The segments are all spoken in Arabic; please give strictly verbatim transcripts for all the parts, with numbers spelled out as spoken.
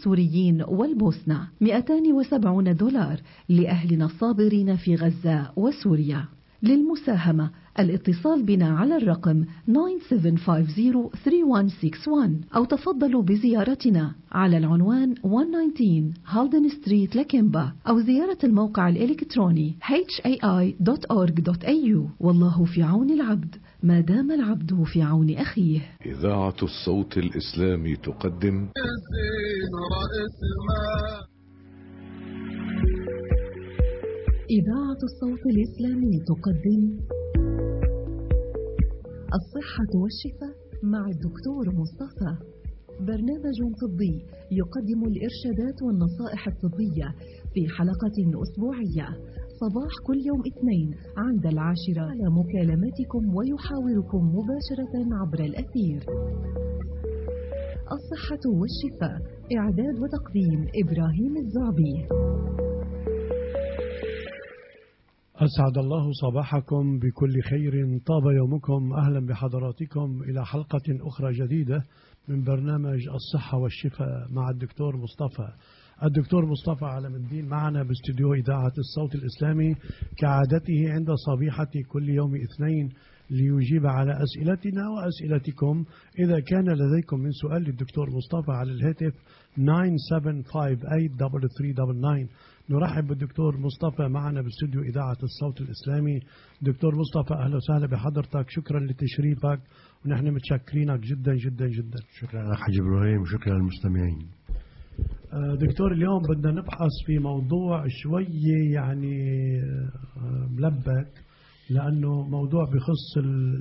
السوريين والبوسنة، مئتين وسبعين دولار لأهلنا الصابرين في غزة وسوريا. للمساهمة الاتصال بنا على الرقم تسعة سبعة خمسة صفر ثلاثة واحد ستة واحد أو تفضلوا بزيارتنا على العنوان مئة وتسعتاشر هالدن ستريت لكيمبا، أو زيارة الموقع الإلكتروني إتش إيه آي دوت أورج دوت إيه يو. والله في عون العبد ما دام العبد في عون أخيه. إذاعة الصوت الإسلامي تقدم إذاعة الصوت الإسلامي تقدم الصحة والشفاء مع الدكتور مصطفى، برنامج طبي يقدم الإرشادات والنصائح الطبية في حلقة أسبوعية صباح كل يوم اثنين عند العاشرة على مكالمتكم، ويحاوركم مباشرة عبر الأثير. الصحة والشفاء، إعداد وتقديم إبراهيم الزعبي. أسعد الله صباحكم بكل خير، طاب يومكم، أهلا بحضراتكم إلى حلقة أخرى جديدة من برنامج الصحة والشفاء مع الدكتور مصطفى. الدكتور مصطفى علم الدين معنا باستديو إذاعة الصوت الإسلامي كعادته عند صبيحة كل يوم اثنين ليجيب على أسئلتنا وأسئلتكم. إذا كان لديكم من سؤال للدكتور مصطفى على الهاتف تسعة سبعة خمسة ثمانية ثلاثة ثلاثة تسعة تسعة. نرحب بالدكتور مصطفى معنا باستوديو إذاعة الصوت الإسلامي. دكتور مصطفى أهلا وسهلا بحضرتك، شكرا لتشريفك ونحن متشكرينك جدا جدا جدا. شكرا أخ حاج إبراهيم وشكرا للمستمعين. دكتور، اليوم بدنا نبحث في موضوع شوية يعني ملبك، لأنه موضوع بخص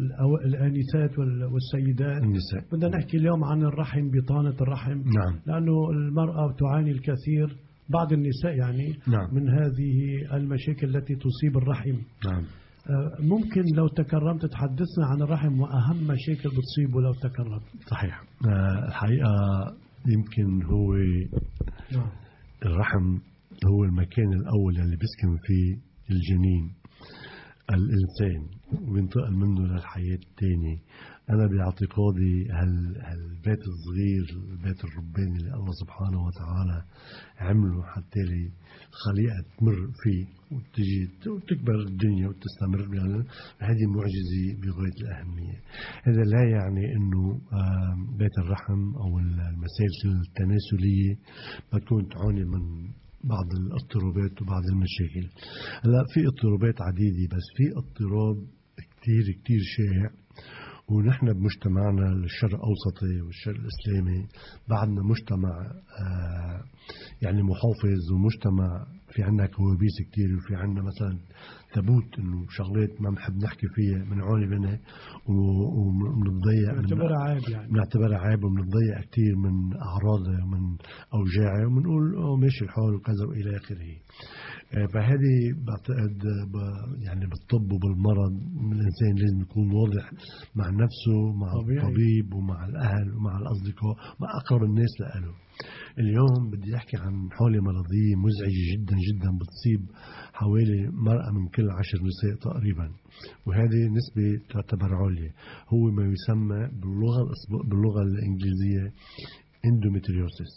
الآنسات والسيدات. النساء. بدنا نحكي اليوم عن الرحم، بطانة الرحم. نعم. لأنه المرأة تعاني الكثير، بعض النساء يعني. نعم. من هذه المشاكل التي تصيب الرحم. نعم. ممكن لو تكرمت تحدثنا عن الرحم وأهم مشاكل بتصيبه لو تكرمت؟ صحيح. الحقيقة يمكن هو نعم. الرحم هو المكان الأول اللي بيسكن فيه الجنين الإنسان وينتقل منه للحياة الثانية. أنا باعتقادي هالبيت الصغير، البيت الرباني اللي الله سبحانه وتعالى عمله حتى لي خليقة تمر فيه وتجي وتكبر الدنيا وتستمر، يعني هذه معجزة بغاية الأهمية. هذا لا يعني أنه بيت الرحم أو المسائل التناسلية بتكون تعاني من بعض الاضطرابات وبعض المشاكل. هلا في اضطرابات عديدة، بس في اضطراب كتير كتير شائع، ونحن بمجتمعنا الشرق الأوسطي والشرق الإسلامي بعدنا مجتمع آه يعني محافظ، ومجتمع في عنا كوابيس كتير، وفي عنا مثلا تابوت انه شغلات ما بنحب نحكي فيها بنعاني منها وبنتضايق، بنعتبرها عيب يعني بنعتبرها عيب وبنتضايق كتير من أعراضها ومن أوجاعها، وبنقول أوه ماشي الحال وكذا وإلى آخره. فهذه بعتقد يعني بالطب وبالمرض الإنسان لازم يكون واضح مع نفسه، مع طبيعي. الطبيب ومع الأهل ومع الأصدقاء، مع أقرب الناس لأله. اليوم بدي أحكي عن حالة مرضية مزعجة جدا جدا بتصيب حوالي مرأة من كل عشر نساء تقريبا، وهذه نسبة تعتبر عالية. هو ما يسمى باللغة باللغة الإنجليزية endometriosis.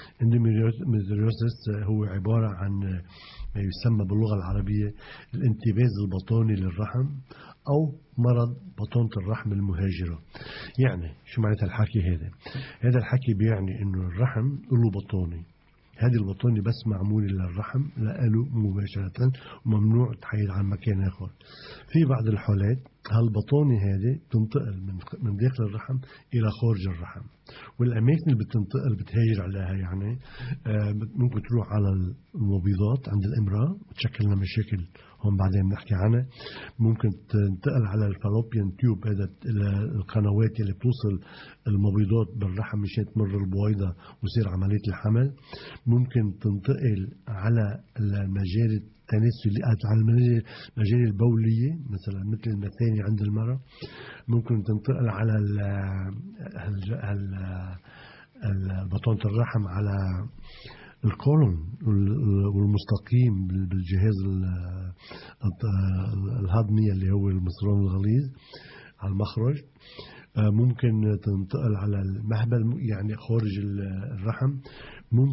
endometriosis هو عبارة عن ما يسمى باللغة العربية الانتباز البطاني للرحم أو مرض بطانة الرحم المهاجرة. يعني شو معنى الحكي هذا؟ هذا الحكي بيعني إنه الرحم له بطاني، هذه البطانة بس معمولة للرحم لأله مباشرة وممنوع تحيل عن مكان آخر. في بعض الحالات هالبطانة هذه تنتقل من من داخل الرحم إلى خارج الرحم، والأماكن اللي بتنتقل بتهاجر عليها يعني آه ممكن تروح على المبيضات عند الامرأة وتشكل لنا مشاكل هم بعدين بنحكي عنها. ممكن تنتقل على الفالوبيان تيوب، هذا القنوات اللي بتوصل المبيضات بالرحم مشان تمر البويضة ويصير عملية الحمل. ممكن تنتقل على المجاري التناسلية، على المجاري البولية مثلا مثل المثاني عند المرأة. ممكن تنتقل على بطانة الرحم على القولون والمستقيم بالجهاز الهضمي اللي هو المصران الغليظ على المخرج. ممكن تنتقل على المهبل يعني خارج الرحم.